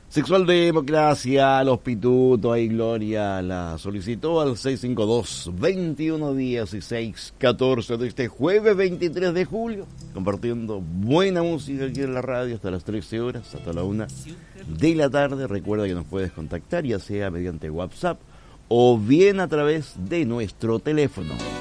Sexual Democracia, Los Pitutos, ahí Gloria la solicitó al 652-2116-14 de este jueves 23 de julio, compartiendo buena música aquí en la radio hasta las 13 horas, hasta la 1 de la tarde. Recuerda que nos puedes contactar ya sea mediante WhatsApp o bien a través de nuestro teléfono.